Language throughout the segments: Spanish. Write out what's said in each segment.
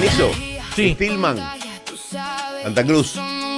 Ministro, Sí. Stillman, Santa Cruz,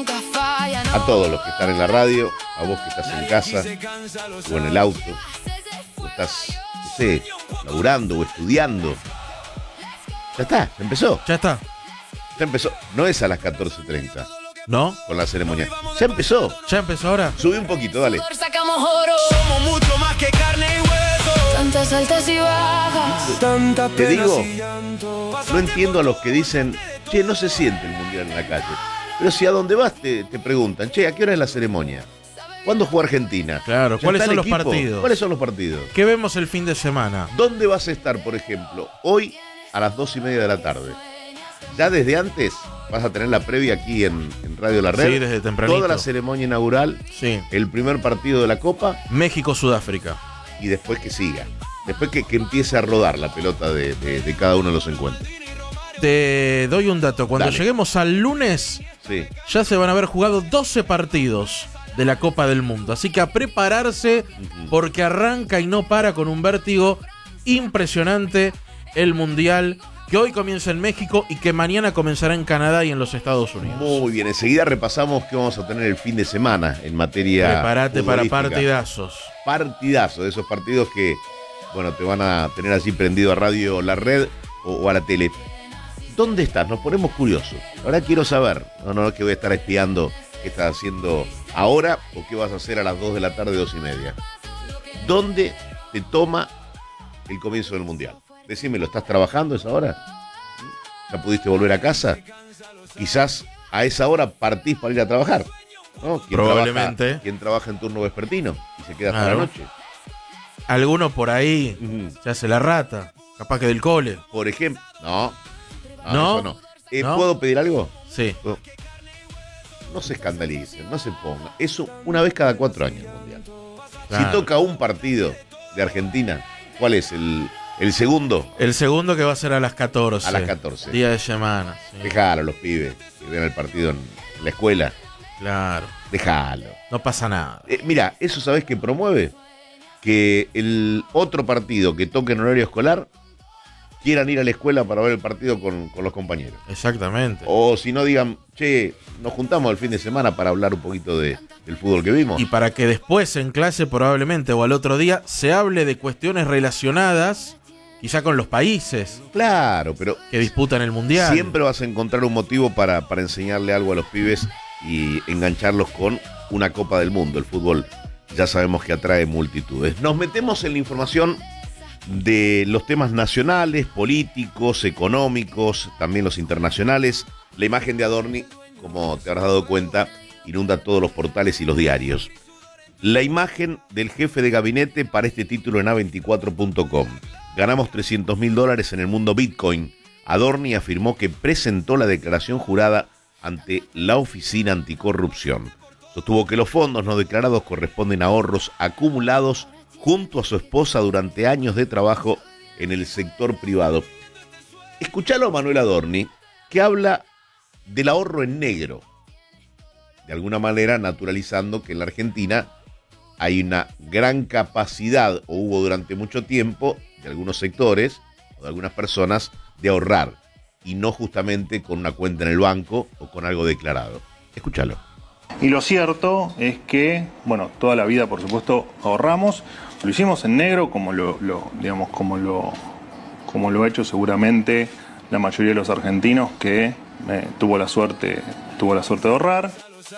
a todos los que están en la radio, a vos que estás en casa o en el auto, o estás, no sé, laburando o estudiando. Ya está, ya empezó. Ya está. Ya empezó. No es a las 14:30 ¿No? con la ceremonia. Ya empezó. ¿Ya empezó ahora? Subí un poquito, dale. Sacamos oro. Somos mucho más que carne y hueso. Tantas altas y bajas. Tanta Te pena digo, y llanto. no entiendo a los que dicen, che, no se siente el mundial en la calle. Pero si a donde vas te preguntan, che, ¿a qué hora es la ceremonia? ¿Cuándo juega Argentina? Claro, ¿Ya ¿cuáles está son el los equipo? partidos? ¿Cuáles son los partidos? ¿Qué vemos el fin de semana? ¿Dónde vas a estar, por ejemplo, hoy a las 2:30 de la tarde? Ya desde antes vas a tener la previa aquí en Radio La Red. Sí, desde tempranito. Toda la ceremonia inaugural, Sí. el primer partido de la Copa México-Sudáfrica. y después que siga. Después que empiece a rodar la pelota de cada uno de los encuentros. Te doy un dato. Cuando Dale. lleguemos al lunes, Sí. ya se van a haber jugado 12 partidos de la Copa del Mundo. Así que a prepararse porque arranca y no para con un vértigo impresionante el Mundial que hoy comienza en México y que mañana comenzará en Canadá y en los Estados Unidos. Muy bien, enseguida repasamos qué vamos a tener el fin de semana en materia Prepárate para futbolística. partidazos. Partidazo, de esos partidos que, bueno, te van a tener allí prendido a Radio La Red o a la tele. ¿Dónde estás? Nos ponemos curiosos. Ahora quiero saber, no que voy a estar espiando qué estás haciendo ahora o qué vas a hacer a las 2 de la tarde, 2:30. ¿Dónde te toma el comienzo del Mundial? Decímelo, ¿estás trabajando a esa hora? ¿Ya pudiste volver a casa? Quizás a esa hora partís para ir a trabajar, ¿no? Probablemente. Quien trabaja en turno vespertino y se queda hasta Claro. la noche. Alguno por ahí Ujú. se hace la rata, capaz que del cole. Por ejemplo, no, ¿No? eso no. ¿No? ¿Puedo pedir algo? Sí. No se escandalicen, no se pongan. Eso una vez cada 4 años el Mundial. Claro. Si toca un partido de Argentina, ¿cuál es? ¿El segundo? El segundo que va a ser a las 14. A las 14. Día de semana. Sí. Dejalo a los pibes que vean el partido en la escuela. Claro. Déjalo. No pasa nada. Mira, eso sabes que promueve que el otro partido que toque en horario escolar quieran ir a la escuela para ver el partido con los compañeros. Exactamente. O si no digan, che, nos juntamos el fin de semana para hablar un poquito del fútbol que vimos. Y para que después en clase probablemente o al otro día se hable de cuestiones relacionadas quizá con los países Claro, pero que disputan el Mundial. siempre vas a encontrar un motivo para enseñarle algo a los pibes y engancharlos con una Copa del Mundo. El fútbol ya sabemos que atrae multitudes. Nos metemos en la información de los temas nacionales, políticos, económicos, también los internacionales. La imagen de Adorni, como te habrás dado cuenta, inunda todos los portales y los diarios. La imagen del jefe de gabinete para este título en A24.com. Ganamos $300.000 en el mundo Bitcoin. Adorni afirmó que presentó la declaración jurada ante la Oficina Anticorrupción. Sostuvo que los fondos no declarados corresponden a ahorros acumulados junto a su esposa durante años de trabajo en el sector privado. Escuchalo a Manuel Adorni, que habla del ahorro en negro, de alguna manera naturalizando que en la Argentina hay una gran capacidad, o hubo durante mucho tiempo, de algunos sectores o de algunas personas, de ahorrar, y no justamente con una cuenta en el banco o con algo declarado. Escúchalo. Y lo cierto es que, bueno, toda la vida, por supuesto, ahorramos. Lo hicimos en negro, como lo ha hecho seguramente la mayoría de los argentinos que tuvo la suerte de ahorrar.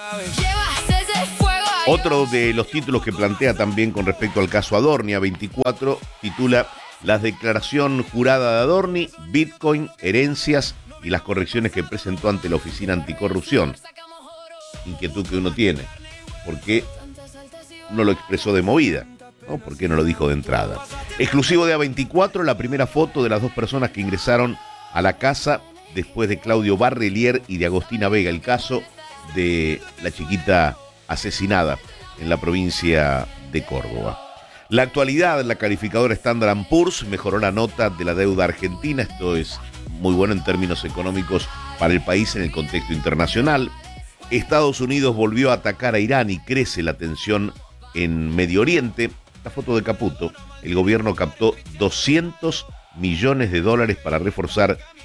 Otro de los títulos que plantea también con respecto al caso Adorni, A24, titula La declaración jurada de Adorni, Bitcoin, herencias y las correcciones que presentó ante la Oficina Anticorrupción. Inquietud que uno tiene. ¿Por qué no lo expresó de movida? ¿No? ¿Por qué no lo dijo de entrada? Exclusivo de A24, la primera foto de las dos personas que ingresaron a la casa después de Claudio Barrelier y de Agostina Vega, el caso de la chiquita asesinada en la provincia de Córdoba. La actualidad, la calificadora Standard & Poor's mejoró la nota de la deuda argentina. Esto es muy bueno en términos económicos para el país en el contexto internacional. Estados Unidos volvió a atacar a Irán y crece la tensión en Medio Oriente. La foto de Caputo. El gobierno captó $200 millones para reforzar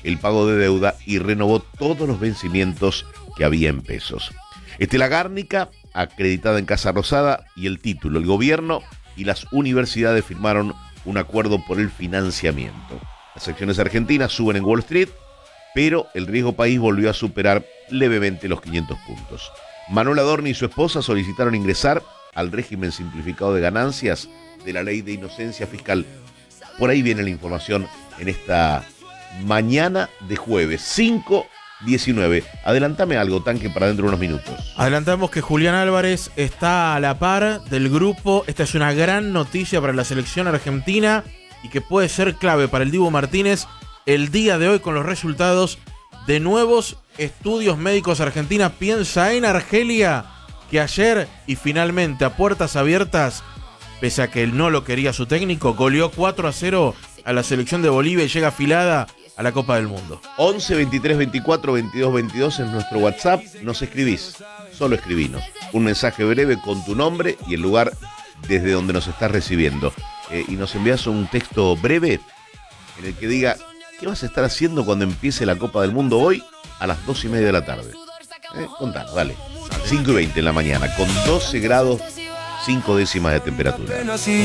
el pago de deuda y renovó todos los vencimientos que había en pesos. Estela Gárnica, acreditada en Casa Rosada, y el título. El gobierno y las universidades firmaron un acuerdo por el financiamiento. Las acciones argentinas suben en Wall Street, pero el riesgo país volvió a superar levemente los 500 puntos. Manuel Adorni y su esposa solicitaron ingresar al régimen simplificado de ganancias de la ley de inocencia fiscal. Por ahí viene la información en esta mañana de jueves, 5:19. Adelántame algo, Tanque, para dentro de unos minutos. Adelantamos que Julián Álvarez está a la par del grupo. Esta es una gran noticia para la selección argentina y que puede ser clave para el Dibu Martínez el día de hoy con los resultados de nuevos estudios médicos. Argentina piensa en Argelia, que ayer y finalmente a puertas abiertas, pese a que él no lo quería su técnico, goleó 4-0 a la selección de Bolivia y llega afilada a la Copa del Mundo. 11 23 24 22 22 es nuestro WhatsApp. Nos escribís, solo escribinos un mensaje breve con tu nombre y el lugar desde donde nos estás recibiendo, y nos envías un texto breve en el que diga qué vas a estar haciendo cuando empiece la Copa del Mundo hoy a las 2:30 de la tarde. Contanos, dale. 5:20 en la mañana, con 12 grados 5 décimas de temperatura.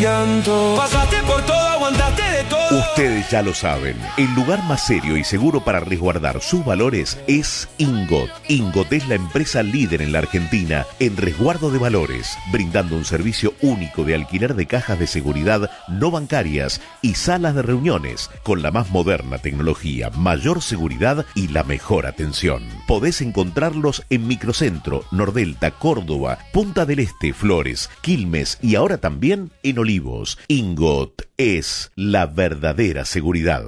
Ustedes ya lo saben, el lugar más serio y seguro para resguardar sus valores es Ingot. Ingot es la empresa líder en la Argentina en resguardo de valores, brindando un servicio único de alquiler de cajas de seguridad no bancarias y salas de reuniones con la más moderna tecnología, mayor seguridad y la mejor atención. Podés encontrarlos en Microcentro, Nordelta, Córdoba, Punta del Este, Flores, Quilmes y ahora también en Olivos. Ingot es la verdadera seguridad.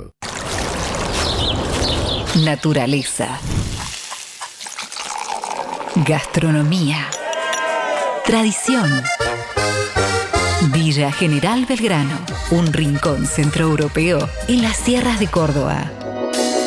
Naturaleza. Gastronomía. Tradición. Villa General Belgrano, un rincón centroeuropeo en las sierras de Córdoba.